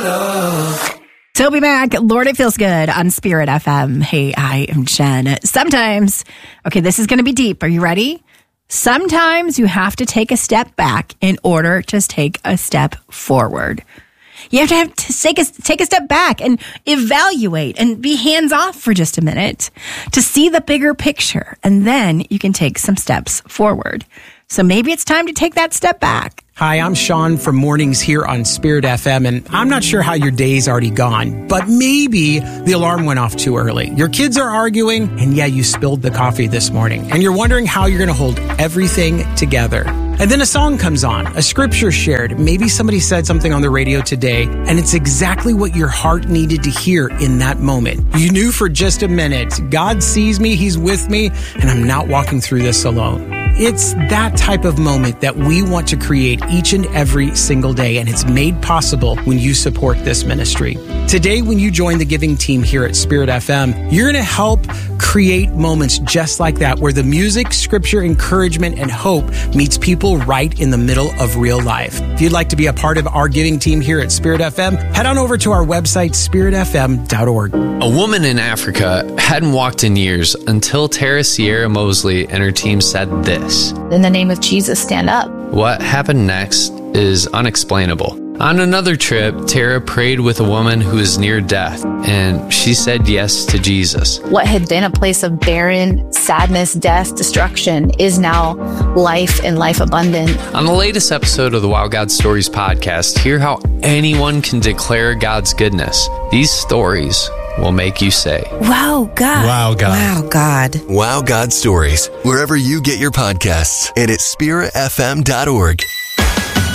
Toby Mac, Lord, It Feels Good on Spirit FM. Hey, I am Jen. Sometimes, okay, this is going to be deep. Are you ready? Sometimes you have to take a step back in order to take a step forward. You have to take a step back and evaluate and be hands off for just a minute to see the bigger picture. And then you can take some steps forward. So maybe it's time to take that step back. Hi, I'm Sean from Mornings here on Spirit FM, and I'm not sure how your day's already gone, but maybe the alarm went off too early. Your kids are arguing, and yeah, you spilled the coffee this morning, and you're wondering how you're going to hold everything together. And then a song comes on, a scripture shared, maybe somebody said something on the radio today, and it's exactly what your heart needed to hear in that moment. You knew for just a minute, God sees me, He's with me, and I'm not walking through this alone. It's that type of moment that we want to create each and every single day, and it's made possible when you support this ministry. Today, when you join the giving team here at Spirit FM, you're going to help create moments just like that, where the music, scripture, encouragement, and hope meets people right in the middle of real life. If you'd like to be a part of our giving team here at Spirit FM, head on over to our website, spiritfm.org. A woman in Africa hadn't walked in years until Tara Sierra Mosley and her team said this. In the name of Jesus, stand up. What happened next is unexplainable. On another trip, Tara prayed with a woman who is near death, and she said yes to Jesus. What had been a place of barren, sadness, death, destruction is now life and life abundant. On the latest episode of the Wow God Stories podcast, hear how anyone can declare God's goodness. These stories will make you say, Wow, God. Wow, God. Wow, God. Wow God Stories, wherever you get your podcasts, and at spiritfm.org.